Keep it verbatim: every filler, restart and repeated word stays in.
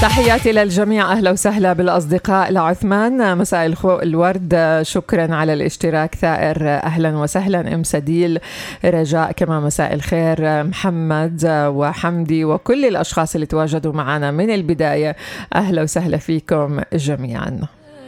تحياتي للجميع، أهلا وسهلا بالأصدقاء. لعثمان مساء الورد، شكرا على الاشتراك. ثائر أهلا وسهلا. أم سديل، رجاء كما مساء الخير. محمد وحمدي وكل الأشخاص اللي تواجدوا معنا من البداية، أهلا وسهلا فيكم جميعا.